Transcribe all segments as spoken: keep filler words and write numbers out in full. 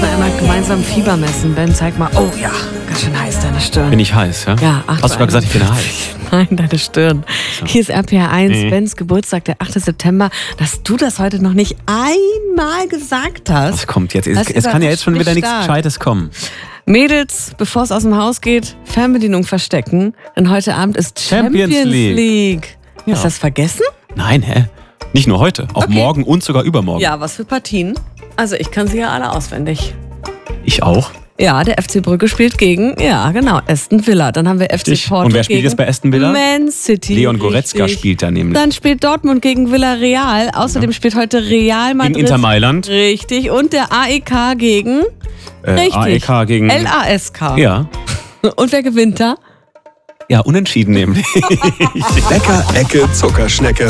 müssen einmal gemeinsam Fieber messen. Ben, zeig mal. Oh ja, ganz schön heiß, deine Stirn. Bin ich heiß, ja? Ja, acht Hast du gerade gesagt, ich bin heiß? Nein, deine Stirn. So. Hier ist R P R eins, Nee. Bens Geburtstag, der achte September. Dass du das heute noch nicht einmal gesagt hast. Was kommt jetzt? Es, Das es kann ja jetzt schon überrascht wieder mich nichts stark. Gescheites kommen. Mädels, bevor es aus dem Haus geht, Fernbedienung verstecken. Denn heute Abend ist Champions, Champions League. League. Ja. Hast du das vergessen? Nein, hä? Nicht nur heute, auch Okay. morgen und sogar übermorgen. Ja, was für Partien? Also ich kann sie ja alle auswendig. Ich auch. Ja, der F C Brügge spielt gegen, ja genau, Aston Villa. Dann haben wir F C Richtig. Porto Und wer spielt gegen jetzt bei Aston Villa? Man City. Leon Goretzka Richtig. spielt da nämlich. Dann spielt Dortmund gegen Villarreal. Außerdem spielt heute Real Madrid. Gegen Inter Mailand. Richtig. Und der A E K gegen Äh, Richtig. A E K gegen... L A S K. Ja. Und wer gewinnt da? Ja, unentschieden nämlich. Bäcker, Ecke, Zuckerschnecke.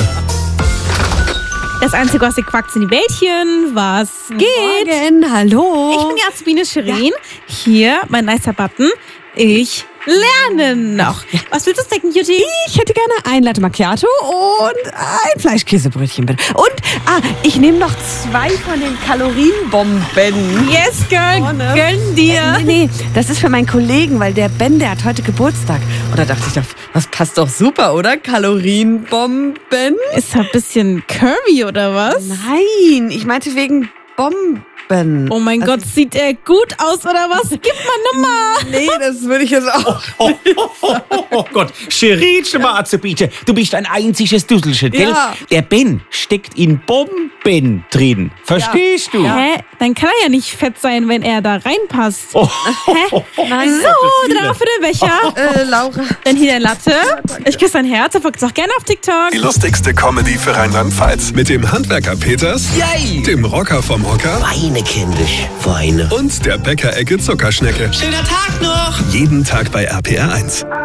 Das Einzige, was ihr quackt, sind die Bällchen. Was geht? Morgen, hallo. Ich bin die Azubine Shirin. Hier, mein nicer Button. Ich lerne noch. Was willst du snacken, Cutie? Ich hätte gerne ein Latte Macchiato und ein Fleischkäsebrötchen. bitte. Und, ah, ich nehme noch zwei von den Kalorienbomben. Yes, girl. Oh, ne? Gönn dir. Nee, nee, das ist für meinen Kollegen, weil der Ben, der hat heute Geburtstag. Und da dachte ich doch, das passt doch super, oder? Kalorienbomben? Ist ein bisschen curvy, oder was? Nein, ich meinte wegen Bomben. Oh mein Also- Gott, sieht er gut aus, oder was? Gib mal Nummer. Nee, das würde ich jetzt auch. Oh, oh, oh, oh, oh Gott, Shirin Schwarze-Biete, du bist ein einziges Dusselchen, gell? Ja. Der Ben steckt in Bomben drin. Verstehst du? Hä? Dann kann er ja nicht fett sein, wenn er da reinpasst. Oh, Hä? Nein, So, dann auch für den Becher. Äh, Laura. Dann hier dein Latte. Ich küsse dein Herz. Folgt auch gerne auf TikTok. Die lustigste Comedy für Rheinland-Pfalz. Mit dem Handwerker Peters, Yay! dem Rocker vom Hocker Weine, kindisch, Weine. und der Bäcker-Ecke Zuckerschnecke. Schöner Tag noch! Jeden Tag bei R P R eins.